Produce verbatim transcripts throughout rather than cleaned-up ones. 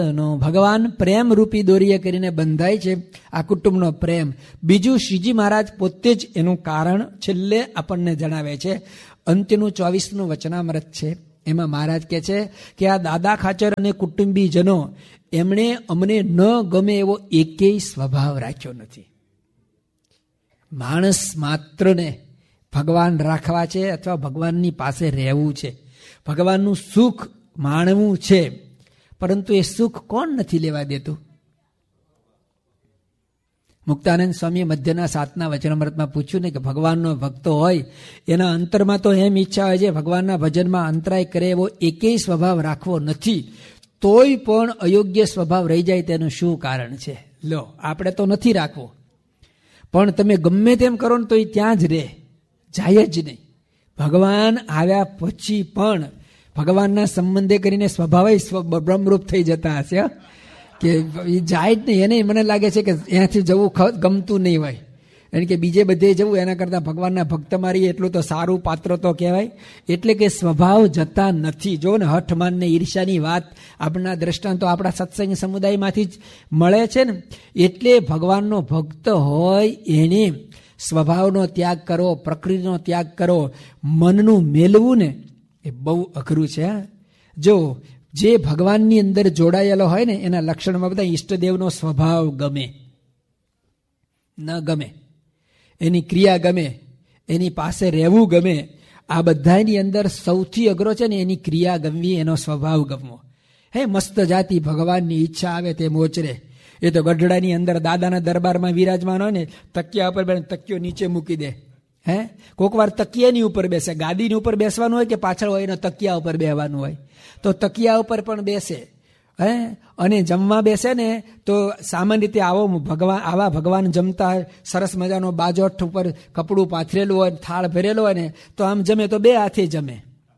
ભગવાન પ્રેમ રૂપી દોરીએ કરીને બંધાય છે, આ કુટુંબનો પ્રેમ. બીજું, શ્રીજી મહારાજ પોતે જ એનું કારણ છેલ્લે આપણને જણાવે છે. અંત્યનું ચોવીસનું વચનામૃત છે, એમાં મહારાજ કહે છે કે આ દાદા ખાચર અને કુટુંબીજનો એમણે અમને ન ગમે એવો એકેય સ્વભાવ રાખ્યો નથી. માણસ માત્રને ભગવાન રાખવા છે અથવા ભગવાનની પાસે રહેવું છે, ભગવાનનું સુખ માણવું છે, પરંતુ એ સુખ કોણ નથી લેવા દેતું? મુક્તાનંદ સ્વામી મધ્યના સાતના વચનામૃતમાં પૂછ્યું ને કે ભગવાનનો ભક્તો હોય એના અંતરમાં તો એમ ઈચ્છા હોય છે ભગવાનના ભજનમાં અંતરાય કરે એવો એકેય સ્વભાવ રાખવો નથી, તોય પણ અયોગ્ય સ્વભાવ રહી જાય તેનું શું કારણ છે? લો, આપણે તો નથી રાખવો, પણ તમે ગમે તેમ કરો ને તો એ ત્યાં જ રહે, જાય જ નહીં. ભગવાન આવ્યા પછી પણ ભગવાનના સંબંધે કરીને સ્વભાવ બ્રહ્મરૂપ થઈ જતા હશે કે એ જાય જ નહીં. એને મને લાગે છે કે એનાથી જવું ગમતું નહીં હોય, એને કે બીજે બધે જવું એના કરતાં ભગવાનના ભક્ત મારી એટલું તો સારું પાત્ર તો કહેવાય. એટલે કે સ્વભાવ જતા નથી. જો ને હઠમાન ને ઈર્ષ્યાની વાત આપણા દ્રષ્ટાંતો આપણા સત્સંગ સમુદાયમાંથી જ મળે છે ને. એટલે ભગવાનનો ભક્ત હોય એને સ્વભાવનો ત્યાગ કરો, પ્રકૃતિનો ત્યાગ કરો, મનનું મેલવું ને એ બહુ અઘરું છે. જો જે ભગવાનની અંદર જોડાયેલો હોય ને એના લક્ષણમાં બધા ઈષ્ટદેવનો સ્વભાવ ગમે, ન ગમે, એની ક્રિયા ગમે, એની પાસે રહેવું ગમે. આ બધાની અંદર સૌથી અઘરો છે ને એની ક્રિયા ગમવી, એનો સ્વભાવ ગમવો. હે મસ્ત જાતિ ભગવાનની ઈચ્છા આવે તે મોચરે. એ તો ગઢડાની અંદર દાદાના દરબારમાં વિરાજમાન હોય ને, તકિયા ઉપર તકિયો નીચે મૂકી દે. હે કોક વાર તકિયાની ઉપર બેસે, ગાદીની ઉપર બેસવાનું હોય કે પાછળ હોય એનો તકિયા ઉપર બેસવાનું હોય તો તકિયા ઉપર પણ બેસે. હે અને જમવા બેસે ને તો સામાન્ય રીતે આવો ભગવાન આવા ભગવાન જમતા હોય, સરસ મજાનો બાજોઠ ઉપર કપડું પાથરેલું હોય, થાળ ભરેલો હોય ને તો આમ જમે તો બે હાથે જમે.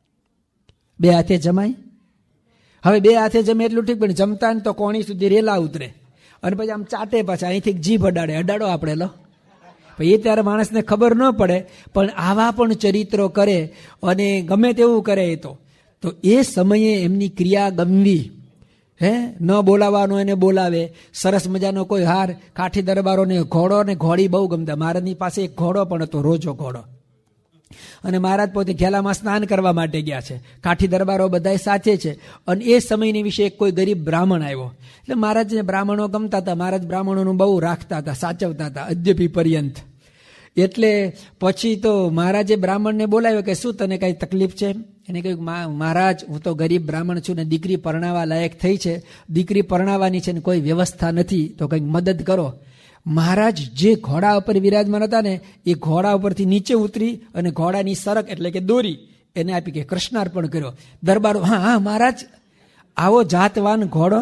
બે હાથે જમાય? હવે બે હાથે જમે એટલું ઠીક, પણ જમતા ને તો કોણી સુધી રેલા ઉતરે અને પછી આમ ચાટે, પાછા અહીંથી જીભ અડાડે. અડાડો આપણે લો. એ ત્યારે માણસને ખબર ન પડે, પણ આવા પણ ચરિત્રો કરે અને ગમે તેવું કરે એ તો તો એ સમયે એમની ક્રિયા ગમવી. હે ન બોલાવવાનો એને બોલાવે. સરસ મજાનો કોઈ હાર, કાઠી દરબારોને ઘોડો ને ઘોડી બહુ ગમતા. મહારાજની પાસે એક ઘોડો પણ હતો, રોજો ઘોડો. અને મહારાજ પોતે ઘેલામાં સ્નાન કરવા માટે ગયા છે, કાઠી દરબારો બધા સાથે છે. અને એ સમયની વિશે એક કોઈ ગરીબ બ્રાહ્મણ આવ્યો. એટલે મહારાજને બ્રાહ્મણો ગમતા હતા, મહારાજ બ્રાહ્મણોનું બહુ રાખતા હતા, સાચવતા હતા અદ્યપી પર્યંત. એટલે પછી તો મહારાજે બ્રાહ્મણને બોલાવ્યો કે શું તને કઈ તકલીફ છે? એને કહ્યું મહારાજ હું તો ગરીબ બ્રાહ્મણ છું ને દીકરી પરણાવા લાયક થઈ છે, દીકરી પરણાવવાની છે ને કોઈ વ્યવસ્થા નથી, તો કંઈક મદદ કરો. મહારાજ જે ઘોડા ઉપર વિરાજમાન હતા ને એ ઘોડા ઉપરથી નીચે ઉતરી અને ઘોડાની સરક એટલે કે દોરી એને આપી કે કૃષ્ણાર્પણ કર્યો. દરબારો હા હા મહારાજ આવો જાતવાન ઘોડો.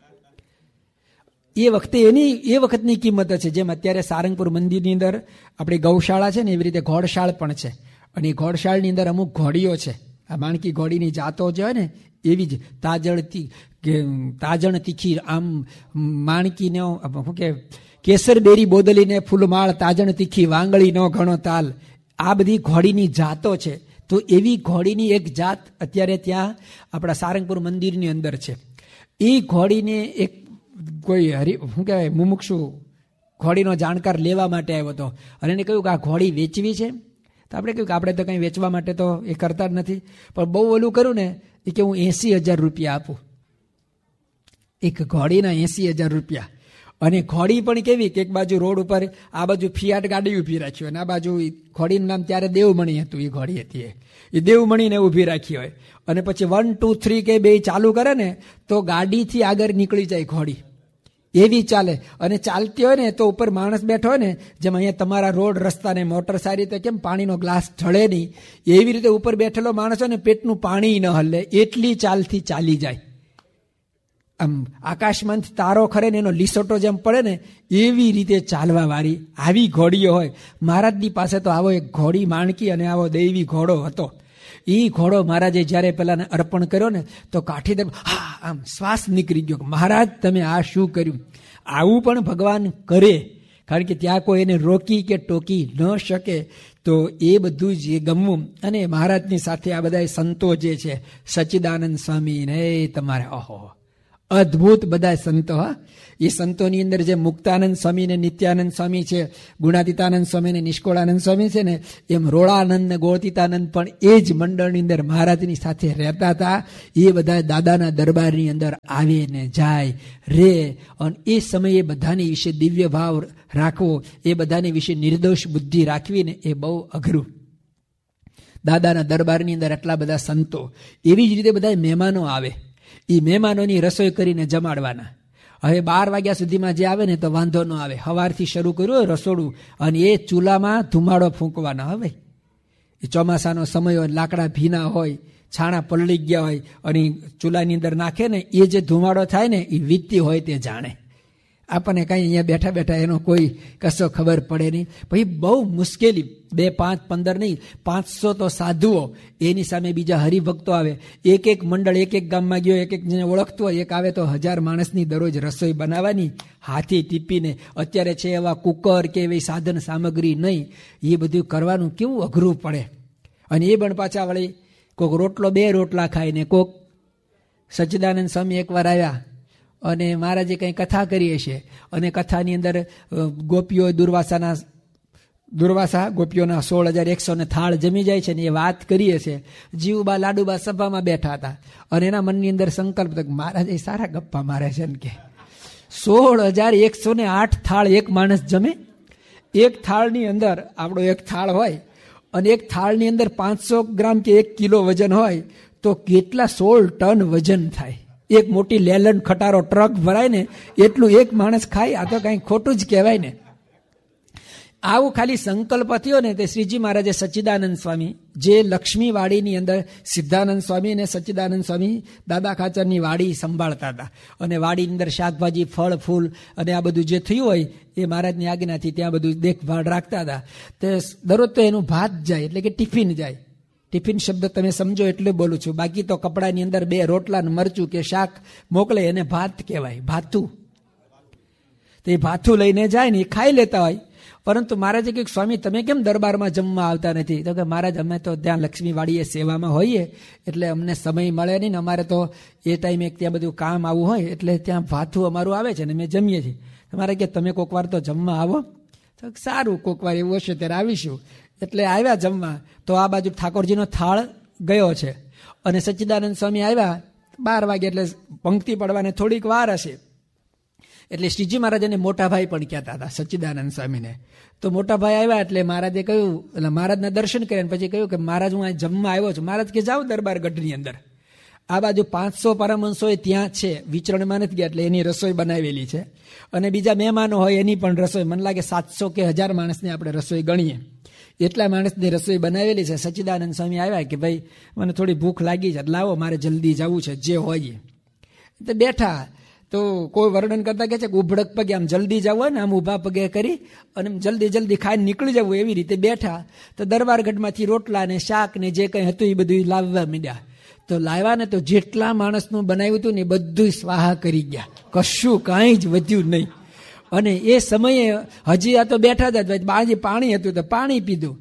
એ વખતે એની એ વખતની કિંમત છે. જેમ અત્યારે સારંગપુર મંદિરની અંદર આપણી ગૌશાળા છે ને એવી રીતે ઘોડશાળ પણ છે. અને એ ઘોડશાળની અંદર અમુક ઘોડીઓ છે, આ માણકી ઘોડીની જાતો જે હોય ને એવી જ તાજણથી તાજણ તીખી આમ માણકીને શું કે કેસર બેરી બોદલીને ફૂલમાળ તાજણ તીખી વાંગળીનો ઘણો તાલ, આ બધી ઘોડીની જાતો છે. તો એવી ઘોડીની એક જાત અત્યારે ત્યાં આપણા સારંગપુર મંદિરની અંદર છે. એ ઘોડીને એક કોઈ હરી શું કહેવાય મુમુક્ષુ ઘોડીનો જાણકાર લેવા માટે આવ્યો હતો અને એને કહ્યું કે આ ઘોડી વેચવી છે. તો આપણે કહ્યું કે આપણે તો કંઈ વેચવા માટે તો એ કરતા જ નથી, પણ બહુ ઓલું કરું ને એ કે હું એસી હજાર રૂપિયા આપું. એક ઘોડીના એસી હજાર રૂપિયા. અને ઘોડી પણ કેવી કે એક બાજુ રોડ ઉપર આ બાજુ ફિયાટ ગાડી ઊભી રાખી હોય અને આ બાજુ ઘોડીનું નામ ત્યારે દેવમણી હતું. એ ઘોડી હતી એ દેવમણીને ઊભી રાખી હોય અને પછી વન ટુ થ્રી કે બે ચાલુ કરે ને તો ગાડીથી આગળ નીકળી જાય ઘોડી, એવી ચાલે. અને ચાલતી હોય ને તો ઉપર માણસ બેઠો હોય ને, જેમ અહીંયા તમારા રોડ રસ્તા ને મોટર સારી રીતે કેમ પાણીનો ગ્લાસ ઢળે નહીં એવી રીતે ઉપર બેઠેલો માણસ હોય ને પેટનું પાણી ન હલે એટલી ચાલથી ચાલી જાય. આમ આકાશમાંથી તારો ખરે ને એનો લીસોટો જેમ પડે ને એવી રીતે ચાલવા વાળી આવી ઘોડીઓ હોય. મહારાજની પાસે તો આવો એક ઘોડી માણકી અને આવો દૈવી ઘોડો હતો. એ ઘોડો મહારાજે જ્યારે પેલાને અર્પણ કર્યો ને તો કાઠી દર હા આમ શ્વાસ નીકળી ગયો. મહારાજ તમે આ શું કર્યું? આવું પણ ભગવાન કરે, કારણ કે ત્યાં કોઈ એને રોકી કે ટોકી ન શકે. તો એ બધું જ ગમવું. અને મહારાજની સાથે આ બધા સંતો જે છે સચ્ચિદાનંદ સ્વામી ને તમારે ઓહો અદભુત બધા સંતો. હા, એ સંતોની અંદર જે મુક્તાનંદ સ્વામી ને નિત્યાનંદ સ્વામી છે, ગુણાતીતાનંદ સ્વામી ને નિષ્કોળાનંદ સ્વામી છે ને, એમ રોળાનંદ ને ગોળતીતાનંદ પણ એ જ મંડળની અંદર મહારાજની સાથે રહેતા હતા. એ બધા દાદાના દરબારની અંદર આવે ને જાય રે, અને એ સમયે બધાની વિશે દિવ્ય ભાવ રાખવો, એ બધાની વિશે નિર્દોષ બુદ્ધિ રાખવી ને એ બહુ અઘરું. દાદાના દરબારની અંદર આટલા બધા સંતો, એવી જ રીતે બધા મહેમાનો આવે, એ મહેમાનોની રસોઈ કરીને જમાડવાના. હવે બાર વાગ્યા સુધીમાં જે આવે ને તો વાંધો ન આવે, સવારથી શરૂ કર્યું રસોડું, અને એ ચૂલામાં ધુમાડો ફૂંકવાના. હવે એ ચોમાસાનો સમય હોય, લાકડા ભીના હોય, છાણા પલળી ગયા હોય, અને ચૂલાની અંદર નાખે ને એ જે ધુમાડો થાય ને એ વીતતી હોય તે જાણે. આપણને કાંઈ અહીંયા બેઠા બેઠા એનો કોઈ કશો ખબર પડે નહીં. પછી બહુ મુશ્કેલી, બે પાંચ પંદર નહીં, પાંચસો તો સાધુઓ, એની સામે બીજા હરિભક્તો આવે. એક એક મંડળ એક એક ગામમાં ગયો, એક એક જેને ઓળખતો હોય, એક આવે તો હજાર માણસની દરરોજ રસોઈ બનાવવાની હાથી ટીપીને. અત્યારે છે એવા કુકર કે એવી સાધન સામગ્રી નહીં, એ બધું કરવાનું કેવું અઘરું પડે. અને એ પણ પાછા વળી કોઈક રોટલો બે રોટલા ખાઈને કોક. સચ્ચિદાનંદ સ્વામી એકવાર આવ્યા અને મહારાજે કંઈ કથા કરી હશે, અને કથાની અંદર ગોપીઓ દુર્વાસાના દુર્વાસા ગોપીઓના સોળ હજાર એકસો ને થાળ જમી જાય છે ને એ વાત કરી હશે. જીવબા લાડુબા સભામાં બેઠા હતા, અને એના મનની અંદર સંકલ્પ હતો કે મહારાજ એ સારા ગપ્પા મારે છે ને, કે સોળ હજાર એકસો ને આઠ થાળ એક માણસ જમે. એક થાળની અંદર આપણો એક થાળ હોય, અને એક થાળની અંદર પાંચસો ગ્રામ કે એક કિલો વજન હોય, તો કેટલા સોળ ટન વજન થાય. એક મોટી લેલન ખટારો ટ્રક ભરાય ને એટલું એક માણસ ખાય. આ તો કઈ ખોટું જ કહેવાય ને. આવું ખાલી સંકલ્પ થયો ને તે શ્રીજી મહારાજે સચ્ચિદાનંદ સ્વામી, જે લક્ષ્મીવાડીની અંદર સિદ્ધાનંદ સ્વામી અને સચ્ચિદાનંદ સ્વામી દાદા ખાચરની વાડી સંભાળતા હતા, અને વાડીની અંદર શાકભાજી ફળ ફૂલ અને આ બધું જે થયું હોય એ મહારાજની આજ્ઞાથી ત્યાં બધું દેખભાળ રાખતા હતા. તે દરરોજ તો એનું ભાત જાય, એટલે કે ટિફિન જાય. ટિફિન શબ્દ તમે સમજો એટલે બોલું છું, બાકી તો કપડાની અંદર બે રોટલા મરચું કે શાક મોકલે એને ભાત કહેવાય, ભાથું. તો એ ભાથું લઈને જાય ને એ ખાઈ લેતા હોય. પરંતુ મહારાજે કહ્યું, સ્વામી તમે કેમ દરબારમાં જમવા આવતા નથી? તો કે મહારાજ અમે તો ત્યાં લક્ષ્મીવાડીએ સેવામાં હોઈએ એટલે અમને સમય મળે નહીં ને, અમારે તો એ ટાઈમે ત્યાં બધું કામ આવું હોય એટલે ત્યાં ભાથું અમારું આવે છે ને અમે જમીએ છીએ. તમારે કે તમે કોક વાર તો જમવા આવો. તો સારું, કોક વાર એવું હશે ત્યારે આવીશું. એટલે આવ્યા જમવા. તો આ બાજુ ઠાકોરજીનો થાળ ગયો છે, અને સચ્ચિદાનંદ સ્વામી આવ્યા બાર વાગે, એટલે પંક્તિ પડવાને થોડીક વાર હશે. એટલે શ્રીજી મહારાજને મોટા ભાઈ પણ કહેતા હતા સચ્ચિદાનંદ સ્વામીને. તો મોટા ભાઈ આવ્યા એટલે મહારાજે કહ્યું, એટલે મહારાજના દર્શન કર્યા પછી કહ્યું કે મહારાજ હું અહીં જમવા આવ્યો છું. મહારાજ કે જાઓ દરબાર ગઢની અંદર. આ બાજુ પાંચસો પરમહંસો ત્યાં છે, વિચરણમાં નથી ગયા, એટલે એની રસોઈ બનાવેલી છે. અને બીજા મહેમાનો હોય એની પણ રસોઈ, મને લાગે સાતસો કે હજાર માણસની આપણે રસોઈ ગણીએ એટલા માણસની રસોઈ બનાવેલી છે. સચ્ચિદાનંદ સ્વામી આવ્યા કે ભાઈ મને થોડી ભૂખ લાગી છે, લાવો મારે જલ્દી જવું છે જે હોય. તો બેઠા તો કોઈ વર્ણન કરતા કહે છે કે ઉભડક પગે આમ જલ્દી જવું હોય ને, આમ ઊભા પગે કરી અને જલ્દી જલ્દી ખાઈને નીકળી જવું, એવી રીતે બેઠા. તો દરબારગઢમાંથી રોટલા ને શાક ને જે કંઈ હતું એ બધું લાવવા માંડ્યા. તો લાવ્યા ને તો જેટલા માણસનું બનાવ્યું હતું ને બધું સ્વાહા કરી ગયા, કશું કાંઈ જ વધ્યું નહીં. અને એ સમયે હજી આ તો બેઠા હતા, બાજી પાણી હતું તો પાણી પીધું.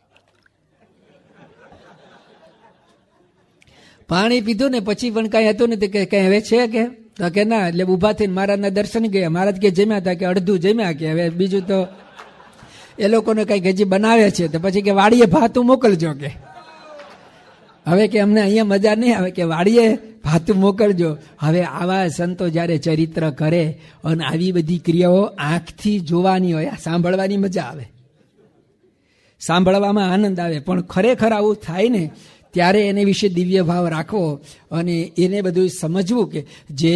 પાણી પીધું ને પછી પણ કઈ હતું ને કે કઈ હવે છે કે? તો કે ના. એટલે ઉભા થઈને મહારાજના દર્શન ગયા. મહારાજ કે જમ્યા હતા? કે અડધું જમ્યા. કે હવે બીજું તો એ લોકોને કઈક હજી બનાવે છે. તો પછી કે વાડીએ ભાતું મોકલજો. કે હવે કે અમને અહીંયા મજા નહીં આવે, કે વાડીએ ભાતું મોકલજો. હવે આવા સંતો જ્યારે ચરિત્ર કરે અને આવી બધી ક્રિયાઓ આંખથી જોવાની હોય, સાંભળવાની મજા આવે, સાંભળવામાં આનંદ આવે, પણ ખરેખર આવું થાય ને ત્યારે એને વિશે દિવ્ય ભાવ રાખવો અને એને બધું સમજવું કે જે